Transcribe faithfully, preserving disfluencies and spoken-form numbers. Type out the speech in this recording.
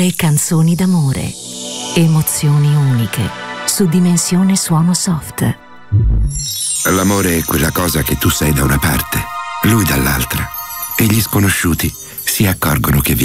E canzoni d'amore, emozioni uniche, su Dimensione Suono Soft. L'amore è quella cosa che tu sei da una parte, lui dall'altra, e gli sconosciuti si accorgono che vi